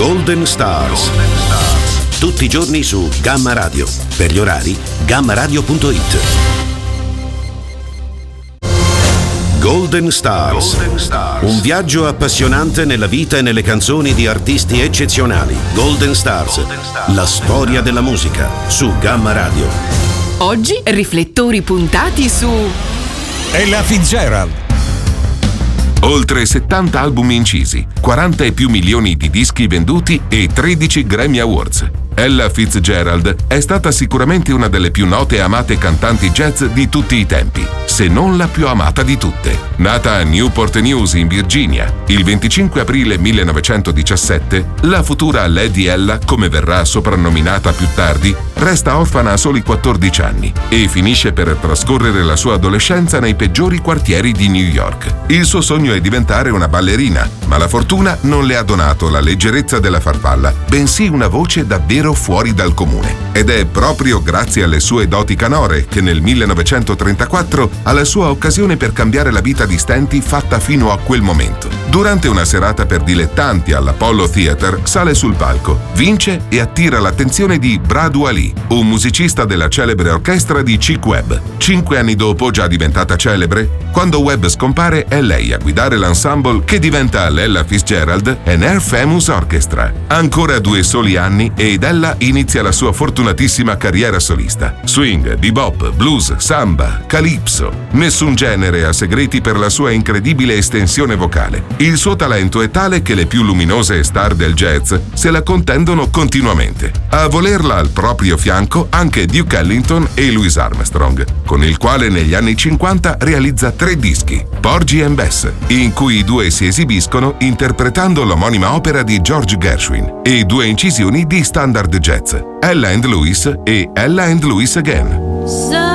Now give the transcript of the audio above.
Golden Stars. Tutti i giorni su Gamma Radio. Per gli orari, gammaradio.it. Golden Stars. Un viaggio appassionante nella vita e nelle canzoni di artisti eccezionali. Golden Stars. La storia della musica su Gamma Radio. Oggi riflettori puntati su Ella Fitzgerald. Oltre 70 album incisi, 40 e più milioni di dischi venduti e 13 Grammy Awards. Ella Fitzgerald è stata sicuramente una delle più note e amate cantanti jazz di tutti i tempi, se non la più amata di tutte. Nata a Newport News in Virginia il 25 aprile 1917, la futura Lady Ella, come verrà soprannominata più tardi, resta orfana a soli 14 anni e finisce per trascorrere la sua adolescenza nei peggiori quartieri di New York. Il suo sogno è diventare una ballerina, ma la fortuna non le ha donato la leggerezza della farfalla, bensì una voce davvero fuori dal comune. Ed è proprio grazie alle sue doti canore che nel 1934 ha la sua occasione per cambiare la vita di stenti fatta fino a quel momento. Durante una serata per dilettanti all'Apollo Theater sale sul palco, vince e attira l'attenzione di Brad Wally, un musicista della celebre orchestra di Chick Webb. 5 anni dopo, già diventata celebre, quando Webb scompare è lei a guidare l'ensemble che diventa l'Ella Fitzgerald and Her Famous Orchestra. Ancora 2 soli anni ed Ella inizia la sua fortunatissima carriera solista. Swing, bebop, blues, samba, calypso. Nessun genere ha segreti per la sua incredibile estensione vocale. Il suo talento è tale che le più luminose star del jazz se la contendono continuamente. A volerla al proprio fianco anche Duke Ellington e Louis Armstrong, con il quale negli anni 50 realizza 3 dischi, Porgy and Bess, in cui i due si esibiscono interpretando l'omonima opera di George Gershwin, e 2 incisioni di standard jazz, Ella and Louis e Ella and Louis Again.